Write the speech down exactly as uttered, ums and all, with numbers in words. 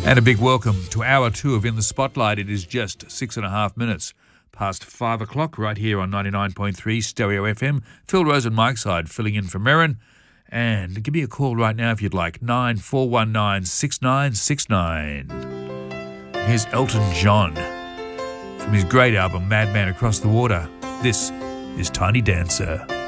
And a big welcome to hour two of In the Spotlight. It is just six and a half minutes past five o'clock right here on ninety-nine point three Stereo F M. Phil Rose and Mike Side filling in for Merrin. And give me a call right now if you'd like, nine four one nine, six nine six nine. Here's Elton John from his great album Madman Across the Water. This is Tiny Dancer.